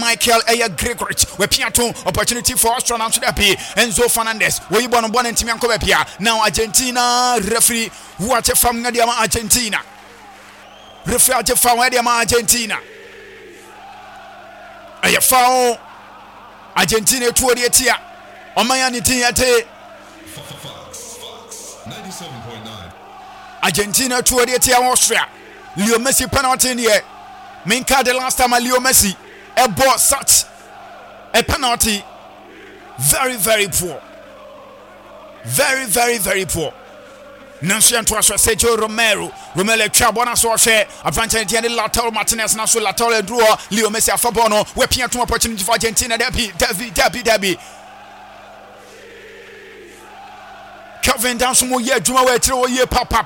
Michael Gregory we piato opportunity for Australia to be Enzo Fernandez we born and Timianco Pia now Argentina referee what a from Argentina referee to from Argentina a foul Argentina to the tia Omayani Tiate 97.9 Argentina to the tia Austria Leo Messi penalty in here Minka the last time Leo Messi bought such a penalty. Very, very poor. Very, very, very poor. Nancy to us Sergio Romero Chabona so share a franchise Lautaro Martinez Naso Lautaro draw Leo Messi Fabono we piano opportunity for Argentina Derby Kevin down some more year Juma we throw year papa